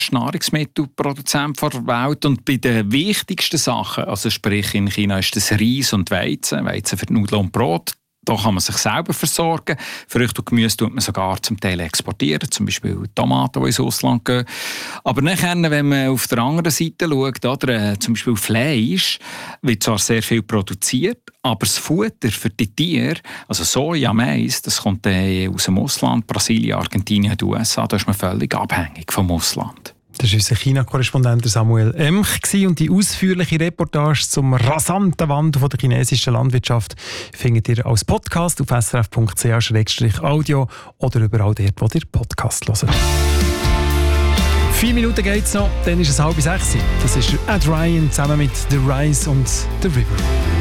Nahrungsmittelproduzent der Welt. Und bei den wichtigsten Sachen, also sprich in China ist das Reis und Weizen für die Nudeln und Brot. Da kann man sich selber versorgen. Früchte und Gemüse tut man sogar zum Teil exportieren, zum Beispiel Tomaten, die ins Ausland gehen. Aber nachher, wenn man auf der anderen Seite schaut, oder, zum Beispiel Fleisch, wird zwar sehr viel produziert, aber das Futter für die Tiere, also Soja, Mais, das kommt aus dem Ausland, Brasilien, Argentinien, die USA, da ist man völlig abhängig vom Ausland. Das war unser China-Korrespondent Samuel Emch und die ausführliche Reportage zum rasanten Wandel der chinesischen Landwirtschaft findet ihr als Podcast auf srf.ch/audio oder überall dort, wo ihr Podcast hört. 4 Minuten geht's noch, dann ist es 5:30. Das ist Ed Ryan zusammen mit The Rise und The River.